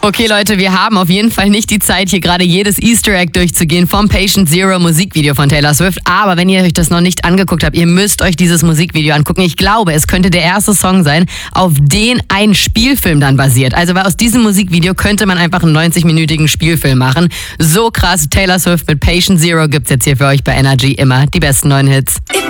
Okay, Leute, wir haben auf jeden Fall nicht die Zeit, hier gerade jedes Easter Egg durchzugehen vom Patient Zero Musikvideo von Taylor Swift. Aber wenn ihr euch das noch nicht angeguckt habt, ihr müsst euch dieses Musikvideo angucken. Ich glaube, es könnte der erste Song sein, auf den ein Spielfilm dann basiert. Also weil aus diesem Musikvideo könnte man einfach einen 90-minütigen Spielfilm machen. So krass, Taylor Swift mit Patient Zero gibt's jetzt hier für euch bei Energy immer die besten neuen Hits.